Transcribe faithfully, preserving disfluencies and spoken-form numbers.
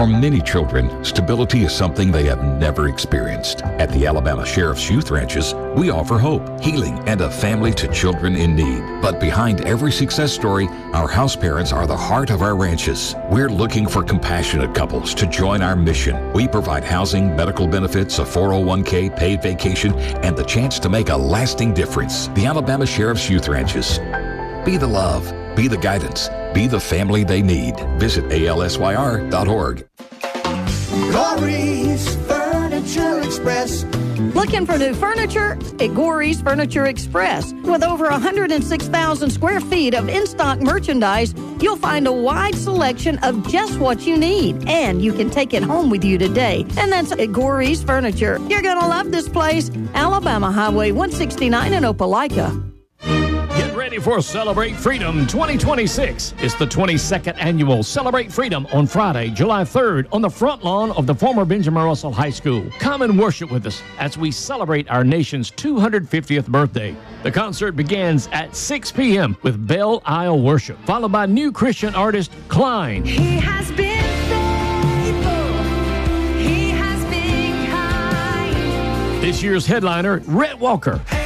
For many children, stability is something they have never experienced. At the Alabama Sheriff's Youth Ranches, we offer hope, healing, and a family to children in need. But behind every success story, our house parents are the heart of our ranches. We're looking for compassionate couples to join our mission. We provide housing, medical benefits, a four oh one k, paid vacation, and the chance to make a lasting difference. The Alabama Sheriff's Youth Ranches. Be the love, be the guidance, be the family they need. Visit A L S Y R dot org. Gory's Furniture Express. Looking for new furniture? At Gory's Furniture Express. With over one hundred six thousand square feet of in-stock merchandise, you'll find a wide selection of just what you need. And you can take it home with you today. And that's at Gory's Furniture. You're going to love this place. Alabama Highway one sixty-nine in Opelika. Get ready for Celebrate Freedom twenty twenty-six. It's the twenty-second annual Celebrate Freedom on Friday, July third, on the front lawn of the former Benjamin Russell High School. Come and worship with us as we celebrate our nation's two hundred fiftieth birthday. The concert begins at six p.m. with Belle Isle Worship, followed by new Christian artist Klein. He has been faithful. He has been kind. This year's headliner, Rhett Walker.